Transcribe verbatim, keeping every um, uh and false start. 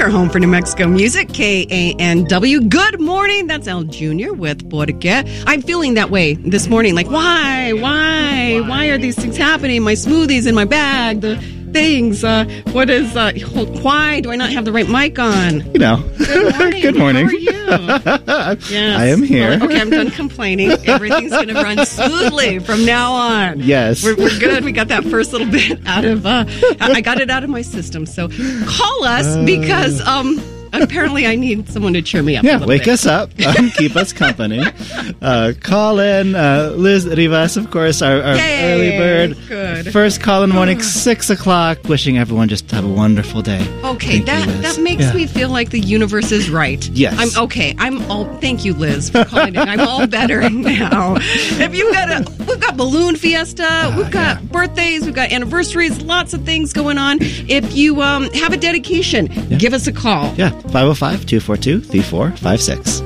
your home for New Mexico music, K A N W. Good morning. That's Al Junior with Porque. I'm feeling that way this morning. Like, why? Why? Why are these things happening? My smoothies in my bag, the things. Uh, what is, uh, why do I not have the right mic on? You know. Good morning. Good morning. How are you? Yes. I am here. Well, okay, I'm done complaining. Everything's going to run smoothly from now on. Yes. We're, we're good. We got that first little bit out of, uh, I got it out of my system. So call us uh, because, um, apparently I need someone to cheer me up. Yeah, a wake bit. us up, um, keep us company. Uh, call in, uh, Liz Rivas, of course, our, our Yay, early bird. Good. First call in the morning, six o'clock. Wishing everyone just to have a wonderful day. Okay, Thank that you, Liz. that makes yeah. me feel like the universe is right. Yes. I'm okay. I'm all. Thank you, Liz, for calling in. I'm all better now. If you got a, we've got balloon fiesta. Uh, we've got yeah. birthdays. We've got anniversaries. Lots of things going on. If you um, have a dedication, yeah. give us a call. Yeah, five oh five, two four two, three four five six.